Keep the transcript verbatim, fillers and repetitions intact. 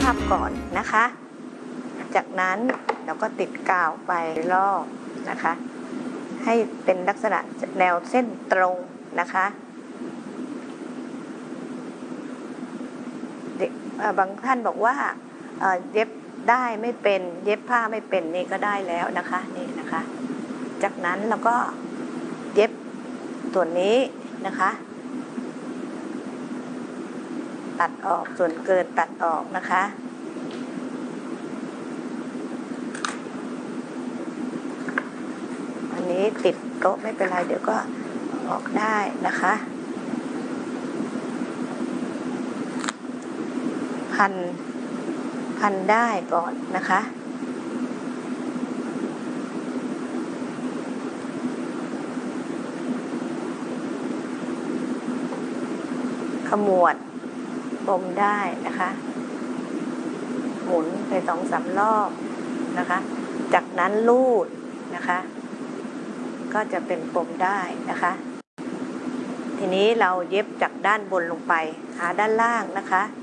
พับก่อนนะคะจากนั้นเราก็ติดกาวไปรอบนะคะให้เป็นลักษณะแนวเส้นตรงนะคะบางท่านบอกว่าเย็บได้ไม่เป็นเย็บผ้าไม่เป็นนี่ก็ได้แล้วนะคะนี่นะคะจากนั้นเราก็เย็บส่วนนี้นะคะตัดออกส่วนเกินตัดออกนะคะอันนี้ติดโต๊ะไม่เป็นไรเดี๋ยวก็ออกได้นะคะพันพันได้ก่อนนะคะขมวดปมได้นะคะหมุนไปสองสามรอบนะคะจากนั้นลูดนะคะก็จะเป็นปมได้นะคะทีนี้เราเย็บจากด้านบนลงไปหาด้านล่างนะคะ